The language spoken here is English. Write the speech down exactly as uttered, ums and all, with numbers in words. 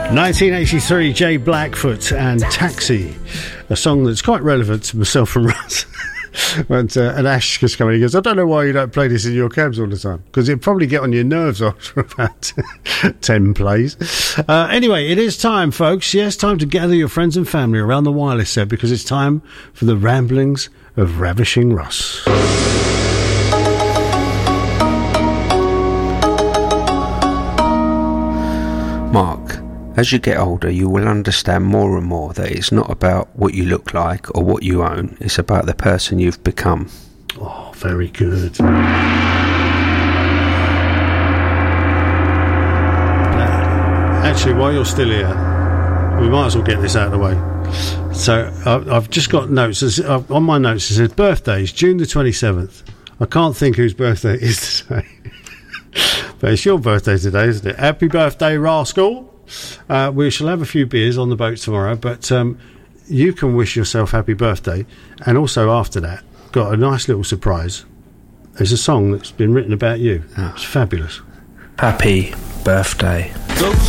nineteen eighty-three, Jay Blackfoot and Taxi, a song that's quite relevant to myself and Russ. But, uh, and Ash just coming, he goes, I don't know why you don't play this in your cabs all the time, because it'd probably get on your nerves after about ten plays. Uh, anyway, it is time, folks. Yes, time to gather your friends and family around the wireless set, because it's time for the ramblings of Ravishing Russ. Mark, as you get older, you will understand more and more that it's not about what you look like or what you own. It's about the person you've become. Oh, very good. Uh, actually, while you're still here, we might as well get this out of the way. So, I, I've just got notes. On my notes, it says birthdays, June the twenty-seventh. I can't think whose birthday it is today. But it's your birthday today, isn't it? Happy birthday, rascal. Uh, we shall have a few beers on the boat tomorrow, but um, you can wish yourself happy birthday. And also after that, got a nice little surprise. There's a song that's been written about you. Oh, it's fabulous. Happy birthday. Those